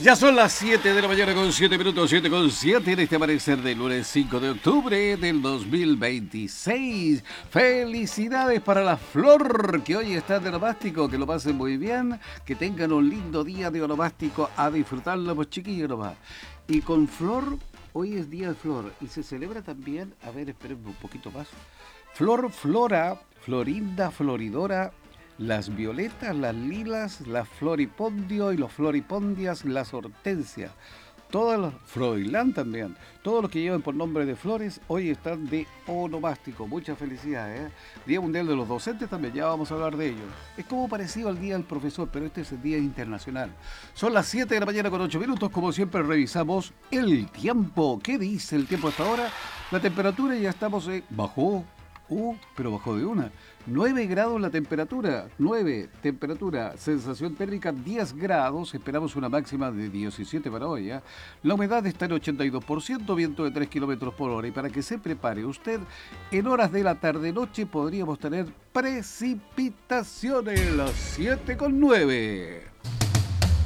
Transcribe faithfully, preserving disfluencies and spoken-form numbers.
Ya son las siete de la mañana con siete minutos, siete con siete en este amanecer del lunes cinco de octubre del dos mil veintiséis. Felicidades para la Flor, que hoy está de onomástico, que lo pasen muy bien, que tengan un lindo día de onomástico, a disfrutarlo, pues chiquillos nomás. Y con Flor, hoy es día de Flor y se celebra también, a ver, espérenme un poquito más, Flor, Flora, Florinda, Floridora, las violetas, las lilas, las floripondio y los floripondias, las hortensias. Todas las, Froilán también, todos los que llevan por nombre de flores, hoy están de onomástico. Muchas felicidades, ¿eh? Día Mundial de los Docentes también, ya vamos a hablar de ello. Es como parecido al Día del Profesor, pero este es el Día Internacional. Son las siete de la mañana con ocho minutos, como siempre revisamos el tiempo. ¿Qué dice el tiempo hasta ahora? La temperatura ya estamos, eh, bajó. Uh, pero bajó de una. nueve grados la temperatura. nueve, temperatura. Sensación térmica diez grados. Esperamos una máxima de diecisiete para hoy. ¿eh? La humedad está en ochenta y dos por ciento, viento de tres kilómetros por hora. Y para que se prepare usted, en horas de la tarde-noche podríamos tener precipitaciones. Las siete con nueve.